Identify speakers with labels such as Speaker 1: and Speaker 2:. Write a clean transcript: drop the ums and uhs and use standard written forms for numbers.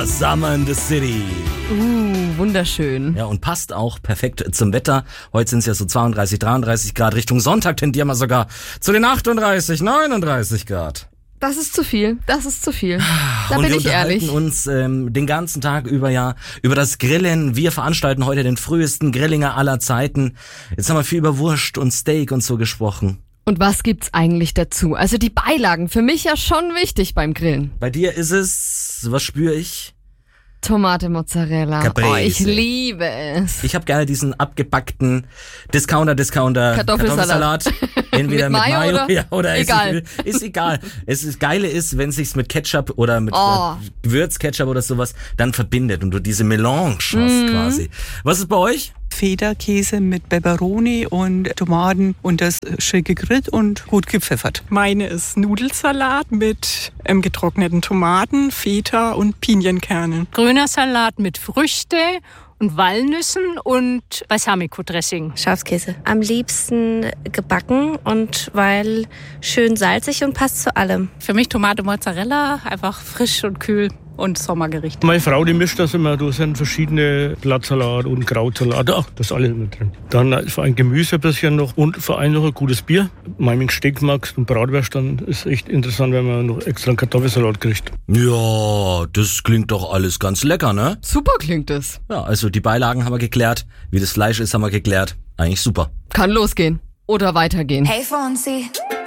Speaker 1: Summer in the City.
Speaker 2: Wunderschön.
Speaker 1: Ja, und passt auch perfekt zum Wetter. Heute sind es ja so 32, 33 Grad. Richtung Sonntag tendieren wir sogar zu den 38, 39 Grad.
Speaker 2: Das ist zu viel. Da
Speaker 1: und
Speaker 2: bin
Speaker 1: wir
Speaker 2: ich ehrlich.
Speaker 1: unterhalten uns den ganzen Tag über über das Grillen. Wir veranstalten heute den frühesten Grillinger aller Zeiten. Jetzt haben wir viel über Wurst und Steak und so gesprochen.
Speaker 2: Und was gibt's eigentlich dazu? Also die Beilagen, für mich ja schon wichtig beim Grillen.
Speaker 1: Bei dir ist es, was spüre ich?
Speaker 2: Tomate, Mozzarella.
Speaker 1: Caprese.
Speaker 2: Oh, ich liebe es.
Speaker 1: Ich habe gerne diesen abgepackten Discounter
Speaker 2: Kartoffelsalat.
Speaker 1: Entweder mit Mayo oder
Speaker 2: egal.
Speaker 1: Ist egal. Das Geile ist, wenn es sich mit Ketchup oder mit Gewürzketchup oder sowas dann verbindet und du diese Melange hast quasi. Was ist bei euch?
Speaker 3: Feta-Käse mit Peperoni und Tomaten und das schön gegrillt und gut gepfeffert.
Speaker 4: Meine ist Nudelsalat mit getrockneten Tomaten, Feta und Pinienkernen.
Speaker 5: Grüner Salat mit Früchte und Walnüssen und Balsamico-Dressing.
Speaker 6: Schafskäse. Am liebsten gebacken und weil schön salzig und passt zu allem.
Speaker 5: Für mich Tomate Mozzarella, einfach frisch und kühl. Und Sommergericht.
Speaker 7: Meine Frau, die mischt das immer. Da sind verschiedene Blattsalat und Krautsalat. Ach, das ist alles immer drin. Dann für ein Gemüse ein bisschen noch und vor allem noch ein gutes Bier. Mein Steak magst und Bratwurst, dann ist echt interessant, wenn man noch extra einen Kartoffelsalat kriegt.
Speaker 1: Ja, das klingt doch alles ganz lecker, ne?
Speaker 2: Super klingt es.
Speaker 1: Ja, also die Beilagen haben wir geklärt. Wie das Fleisch ist, haben wir geklärt. Eigentlich super.
Speaker 2: Kann losgehen. Oder weitergehen.
Speaker 8: Hey Fonsi.